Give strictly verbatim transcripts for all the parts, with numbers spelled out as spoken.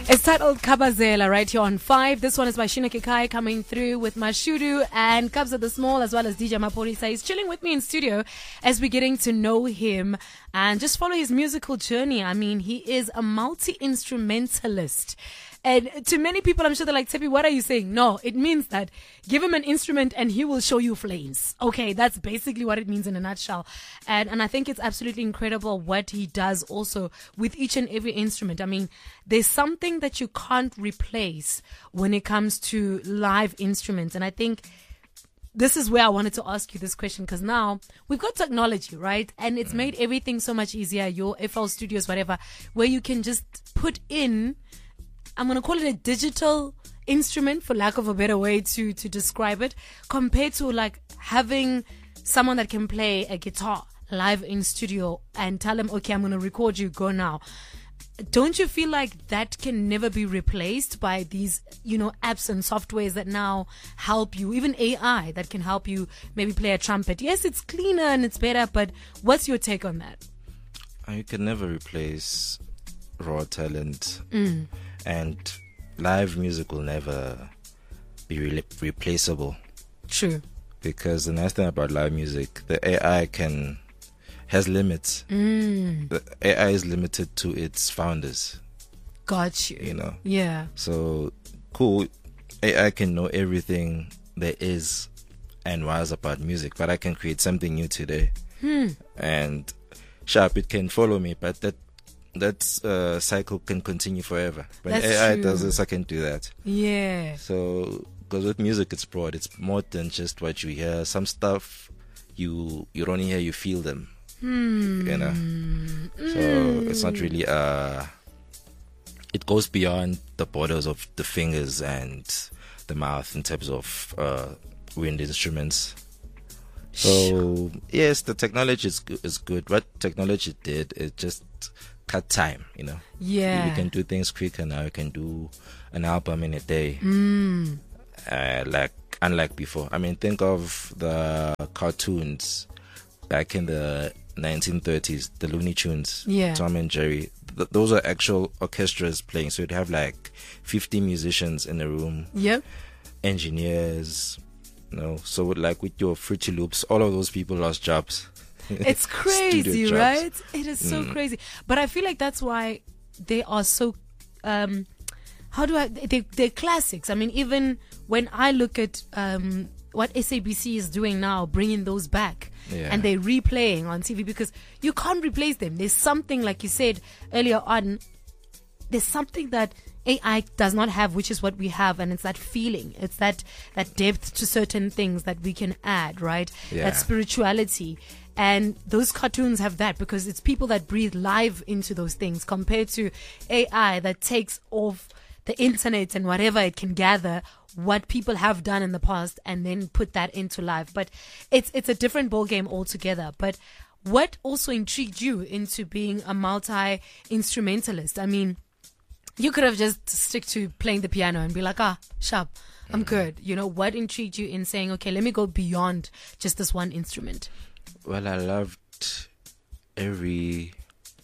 It's titled Kabazela right here on five. This one is by Shina Kikai coming through with Mashudu and Kabza the Small as well as D J Mapolisa. He's chilling with me in studio as we're getting to know him and just follow his musical journey. I mean, he is a multi-instrumentalist. And to many people, I'm sure they're like, Tepi, what are you saying? No, it means that give him an instrument and he will show you flames. Okay, that's basically what it means in a nutshell. And and I think it's absolutely incredible what he does also with each and every instrument. I mean, there's something that you can't replace when it comes to live instruments. And I think this is where I wanted to ask you this question, because now we've got technology, right? And it's made everything so much easier, your F L Studios, whatever, where you can just put in, I'm going to call it a digital instrument, for lack of a better way to, to describe it, compared to like having someone that can play a guitar live in studio and tell them, okay, I'm going to record you, go now. Don't you feel like that can never be replaced by these, you know, apps and softwares that now help you, even A I that can help you maybe play a trumpet? Yes, it's cleaner and it's better, but what's your take on that? You can never replace raw talent. Mm. And live music will never be re- replaceable. True. Because the nice thing about live music, the A I can has limits. Mm. The A I is limited to its founders. Got you. You know. Yeah. So cool. A I can know everything there is and was about music, but I can create something new today. Hmm. And sharp, it can follow me, but that. That uh, cycle can continue forever. When That's A I true. does this, I can do that. Yeah. So, because with music, it's broad. It's more than just what you hear. Some stuff you you don't hear, you feel them. Hmm. You know. Mm. So it's not really. Uh, it goes beyond the borders of the fingers and the mouth in terms of uh, wind instruments. So yes, the technology is go- is good. What technology did is just cut time, you know. Yeah. You can do things quicker now. You can do an album in a day. Mm. Uh, like unlike before. I mean, think of the cartoons back in the nineteen thirties, the Looney Tunes, Yeah. Tom and Jerry. Th- those are actual orchestras playing. So you'd have like fifty musicians in a room, Yep. engineers, you know. So with, like with your Fruity Loops, all of those people lost jobs. It's Studio crazy, jobs. right? It is so Mm. crazy. But I feel like that's why they are so, um, how do I, they, they're classics. I mean, even when I look at um, what S A B C is doing now, bringing those back, Yeah. and they're replaying on T V, because you can't replace them. There's something, like you said earlier on, there's something that A I does not have, which is what we have, and it's that feeling. It's that, that depth to certain things that we can add, right? Yeah. That spirituality. And those cartoons have that, because it's people that breathe live into those things, compared to A I that takes off the internet and whatever it can gather, what people have done in the past, and then put that into live. But it's it's a different ball game altogether. But what also intrigued you into being a multi-instrumentalist? I mean, you could have just stick to playing the piano and be like, ah, sharp, I'm good. You know, what intrigued you in saying, okay, let me go beyond just this one instrument? Well, I loved every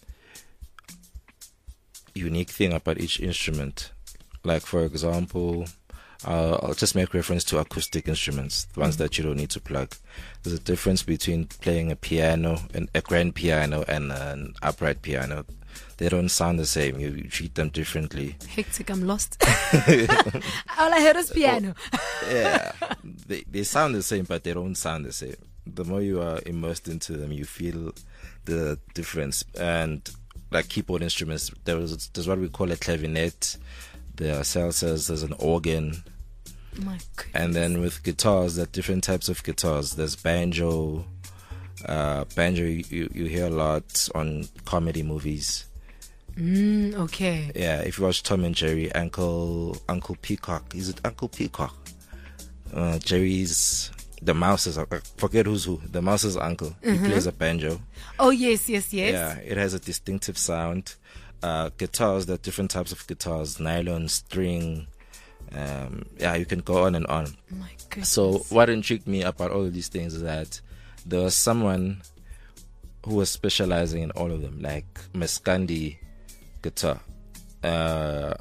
unique thing about each instrument. Like, for example, uh, I'll just make reference to acoustic instruments, the ones Mm-hmm. that you don't need to plug. There's a difference between playing a piano, and a grand piano, and an upright piano. They don't sound the same. You, you treat them differently. Hectic, I'm lost. All I heard was piano. Yeah, they they sound the same, but they don't sound the same. The more you are immersed into them, you feel the difference. And like keyboard instruments, there's there's what we call a clavinet. There are salsas. There's an organ. My goodness. And then with guitars, there are different types of guitars. There's banjo. Uh, banjo you, you hear a lot on comedy movies. Mm, okay. Yeah, if you watch Tom and Jerry, Uncle Uncle Peacock, is it Uncle Peacock? Uh, Jerry's the mouse's. I forget who's who. The mouse's uncle. He plays a banjo. Oh yes, yes, yes. Yeah, it has a distinctive sound. Uh, guitars, there are different types of guitars: nylon, string. Um, yeah, you can go on and on. My goodness. So what intrigued me about all of these things is that there was someone who was specializing in all of them, like Mescandi guitar. Uh,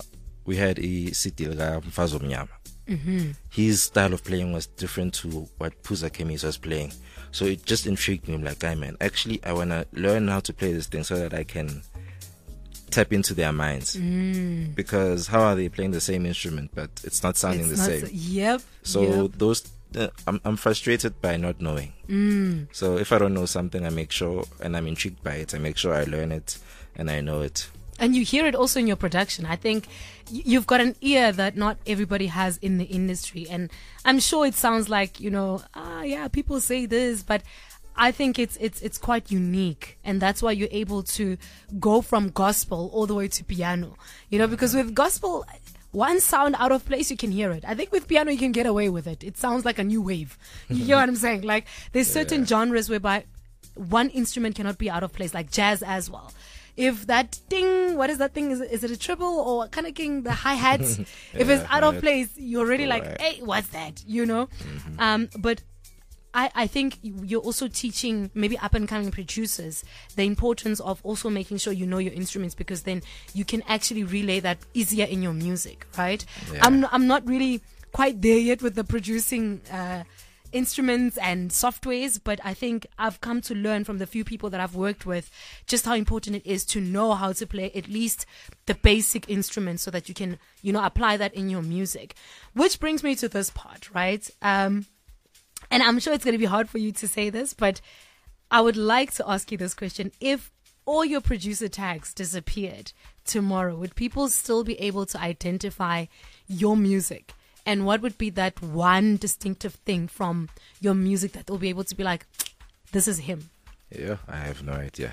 we had a Sitilga Mfazo Mnyama. Mm-hmm. His style of playing was different to what Puza Kemis was playing. So it just intrigued me. I'm like, hey man, actually I want to learn how to play this thing so that I can tap into their minds. Mm. Because how are they playing the same instrument but it's not sounding It's the not same? so- yep. So yep. those, uh, I'm, I'm frustrated by not knowing. Mm. So if I don't know something, I make sure, and I'm intrigued by it, I make sure I learn it and I know it. And you hear it also in your production. I think y- you've got an ear that not everybody has in the industry. And I'm sure it sounds like, you know, ah, yeah, people say this, but I think it's it's it's quite unique. And that's why you're able to go from gospel all the way to piano. You know, because with gospel, one sound out of place, you can hear it. I think with piano, you can get away with it. It sounds like a new wave. You know what I'm saying? Like, there's certain Yeah. genres whereby one instrument cannot be out of place, like jazz as well. If that ding, what is that thing? Is it, is it a triple or kind of king, the hi-hats? If it's Yeah, out of hi-hat. place, you're already like, Right. hey, what's that? You know? Um, but I, I think you're also teaching maybe up and coming producers the importance of also making sure you know your instruments, because then you can actually relay that easier in your music, right? Yeah. I'm, I'm not really quite there yet with the producing, uh, instruments and softwares, but I think I've come to learn from the few people that I've worked with just how important it is to know how to play at least the basic instruments so that you can, you know, apply that in your music. Which brings me to this part, right? Um, and I'm sure it's going to be hard for you to say this, but I would like to ask you this question. If all your producer tags disappeared tomorrow, would people still be able to identify your music? And what would be that one distinctive thing from your music that they'll be able to be like, this is him? Yeah, I have no idea.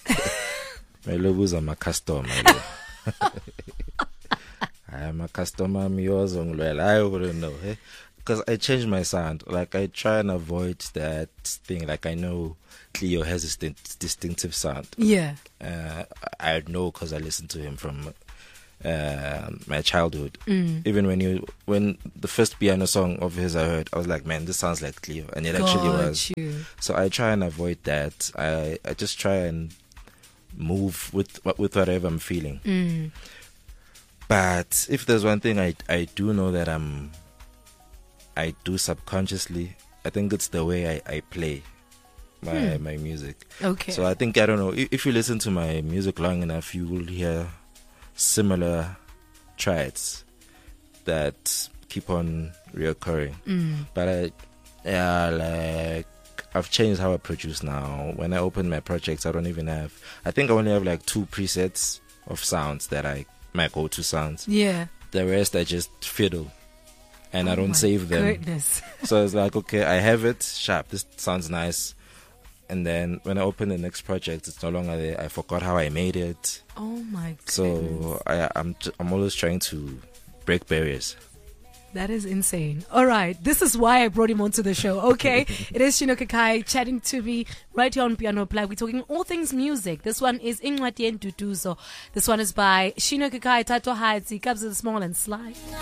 My logos are my customer. I am a customer. I'm yours. I wouldn't know. Eh? Because I change my sound. Like, I try and avoid that thing. Like, I know Cleo has a distinct, distinctive sound. Yeah. Uh, I know because I listened to him from uh, my childhood. Mm. Even when you, when the first piano song of his I heard, I was like, man, this sounds like Cleo. And it actually Got was. you. So I try and avoid that. I, I just try and move with with whatever I'm feeling. Mm. But if there's one thing I I do know that I'm I do subconsciously, I think it's the way I, I play my Hmm. my music. Okay. So I think, I don't know, if, if you listen to my music long enough, you will hear similar traits that keep on reoccurring. Mm. But I, yeah, like, I've changed how I produce now. When I open my projects, I don't even have, I think I only have like two presets of sounds that I, my go-to sounds. Yeah. The rest I just fiddle. And I Oh don't my save them. Goodness. So it's like, okay, I have it, sharp, this sounds nice. And then when I open the next project, it's no longer there. I forgot how I made it. Oh my goodness. So I, I'm, j- I'm always trying to break barriers. That is insane. All right. This is why I brought him onto the show. Okay. It is Shino Kakai chatting to me right here on Piano Plug. We're talking all things music. This one is Ingwatien Duduzo. This one is by Shino Kakai, Tato Hadzi, Kabza the Small and Sly.